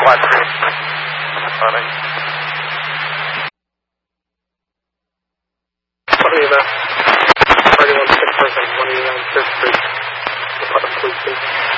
What? Funny. What are you about? 31 6 1 Fifth Street. Police station.